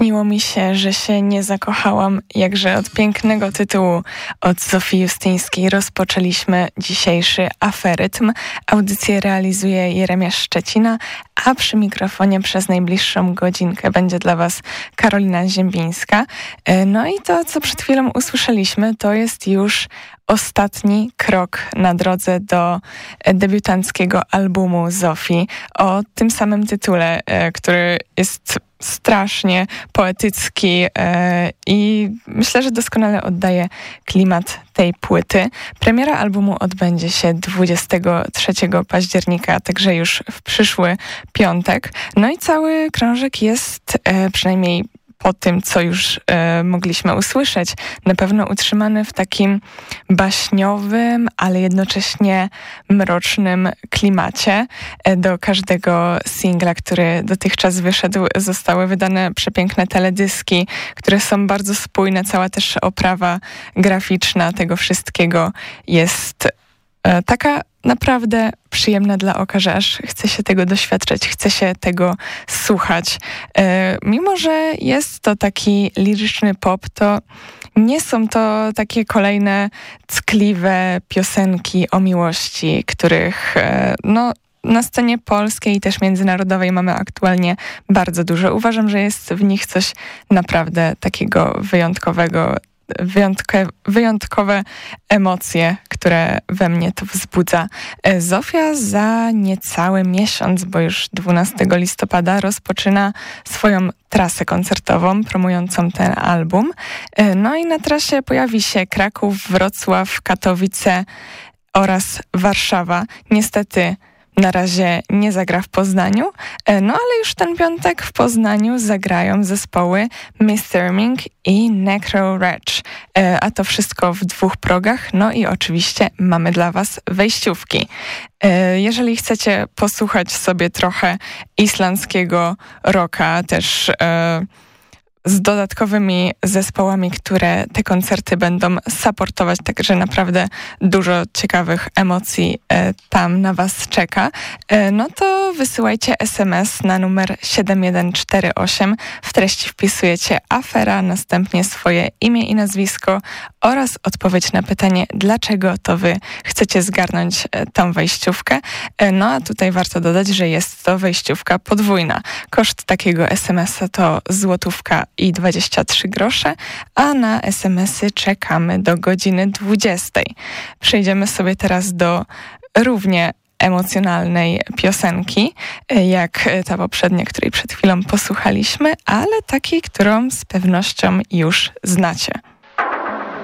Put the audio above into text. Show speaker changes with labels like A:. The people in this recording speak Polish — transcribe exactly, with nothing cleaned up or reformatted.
A: Śniło mi się, że się nie zakochałam, jakże od pięknego tytułu od Zofii Justyńskiej rozpoczęliśmy dzisiejszy Aferytm. Audycję realizuje Jeremiasz Szczecina, a przy mikrofonie przez najbliższą godzinkę będzie dla Was Karolina Ziembińska. No i to, co przed chwilą usłyszeliśmy, to jest już ostatni krok na drodze do debiutanckiego albumu Zofii o tym samym tytule, który jest strasznie poetycki e, i myślę, że doskonale oddaje klimat tej płyty. Premiera albumu odbędzie się dwudziestego trzeciego października, także już w przyszły piątek. No i cały krążek jest e, przynajmniej po tym, co już e, mogliśmy usłyszeć, na pewno utrzymany w takim baśniowym, ale jednocześnie mrocznym klimacie. E, do każdego singla, który dotychczas wyszedł, zostały wydane przepiękne teledyski, które są bardzo spójne. Cała też oprawa graficzna tego wszystkiego jest e, taka naprawdę przyjemna dla oka, że aż chce się tego doświadczać, chce się tego słuchać. E, mimo, że jest to taki liryczny pop, to nie są to takie kolejne ckliwe piosenki o miłości, których e, no na scenie polskiej i też międzynarodowej mamy aktualnie bardzo dużo. Uważam, że jest w nich coś naprawdę takiego wyjątkowego, Wyjątkowe, wyjątkowe emocje, które we mnie to wzbudza. Zofia za niecały miesiąc, bo już dwunastego listopada rozpoczyna swoją trasę koncertową promującą ten album. No i na trasie pojawi się Kraków, Wrocław, Katowice oraz Warszawa. Niestety na razie nie zagra w Poznaniu, no ale już ten piątek w Poznaniu zagrają zespoły Mistheming i Necro Wretch, a to wszystko w dwóch progach, no i oczywiście mamy dla Was wejściówki. Jeżeli chcecie posłuchać sobie trochę islandzkiego rocka, też z dodatkowymi zespołami, które te koncerty będą supportować, także naprawdę dużo ciekawych emocji e, tam na Was czeka, e, no to wysyłajcie es em es na numer siedem jeden cztery osiem, w treści wpisujecie afera, następnie swoje imię i nazwisko oraz odpowiedź na pytanie, dlaczego to Wy chcecie zgarnąć e, tą wejściówkę. E, no a tutaj warto dodać, że jest to wejściówka podwójna. Koszt takiego es em es a to złotówka i dwadzieścia trzy grosze, a na es em esy czekamy do godziny dwudziestej. Przejdziemy sobie teraz do równie emocjonalnej piosenki, jak ta poprzednia, której przed chwilą posłuchaliśmy, ale takiej, którą z pewnością już znacie.